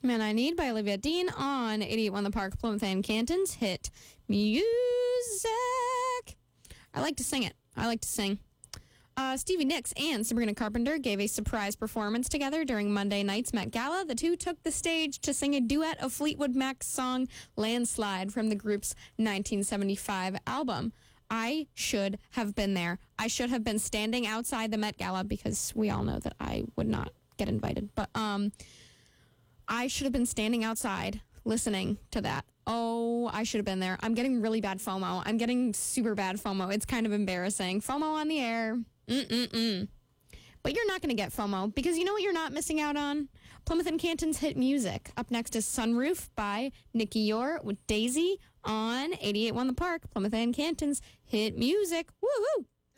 Man I Need by Olivia Dean on 88.1 The Park, Plymouth and Canton's hit music. I like to sing it. I like to sing. Stevie Nicks and Sabrina Carpenter gave a surprise performance together during Monday night's Met Gala. The two took the stage to sing a duet of Fleetwood Mac's song Landslide from the group's 1975 album. I should have been there. I should have been standing outside the Met Gala because we all know that I would not get invited. But I should have been standing outside listening to that. Oh, I should have been there. I'm getting really bad FOMO. I'm getting super bad FOMO. It's kind of embarrassing. FOMO on the air. But you're not going to get FOMO because you know what you're not missing out on? Plymouth and Canton's hit music. Up next is Sunroof by Nicky Yor with Daisy on 88.1 The Park. Plymouth and Canton's hit music. Woohoo!